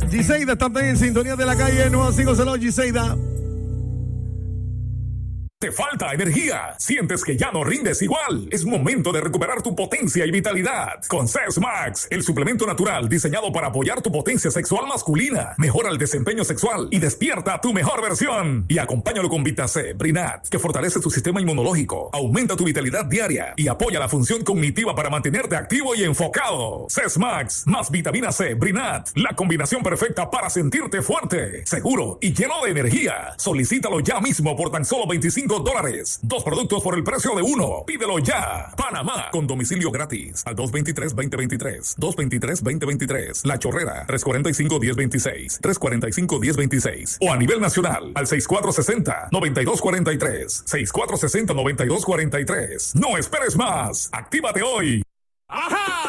Giseida está también en sintonía de la calle. No, sigo, Giseida. ¿Te falta energía? ¿Sientes que ya no rindes igual? Es momento de recuperar tu potencia y vitalidad. Con CES Max, el suplemento natural diseñado para apoyar tu potencia sexual masculina. Mejora el desempeño sexual y despierta tu mejor versión. Y acompáñalo con Vita C, Brinat, que fortalece tu sistema inmunológico, aumenta tu vitalidad diaria y apoya la función cognitiva para mantenerte activo y enfocado. CES Max, más vitamina C, Brinat, la combinación perfecta para sentirte fuerte, seguro y lleno de energía. Solicítalo ya mismo por tan solo $25. Dos productos por el precio de uno. Pídelo ya. Panamá, con domicilio gratis. Al 223-2023. 223-2023. La Chorrera, 345-1026. 345-1026. O a nivel nacional, al 6460-9243. 6460-9243. No esperes más. Actívate hoy. ¡Ajá!